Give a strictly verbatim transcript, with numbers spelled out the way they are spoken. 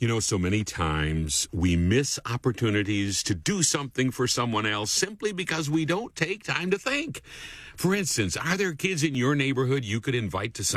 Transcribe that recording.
You know, so many times we miss opportunities to do something for someone else simply because we don't take time to think. For instance, are there kids in your neighborhood you could invite to